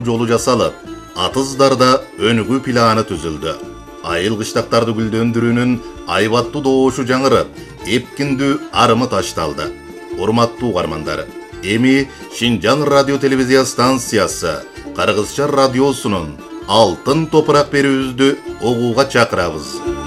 жолу жасалып, Атыздарда өнүгүү планы түзүлдү. Айыл кыштактарды гүлдөндүрүүнүн айбаттуу добушу жаңырып, эпкиндүү арымы ташталды. Урматтуу угармандар, эми Шинжаң радио телевизия станциясы Кыргызча радиосунун алтын топурак берүүбүздү угууга чакырабыз.